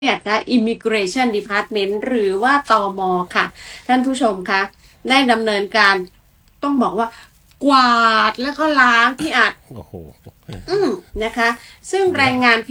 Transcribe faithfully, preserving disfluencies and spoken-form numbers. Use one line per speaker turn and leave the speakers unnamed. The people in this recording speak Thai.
เนี่ยนะ Immigration Department หรือว่าตม.ค่ะท่านผู้ชมคะได้ดำเนินการต้องบอกว่ากวาดแล้วก็ล้างพี่อัด
โอ้โห
อืมนะคะซึ่งแรงงาน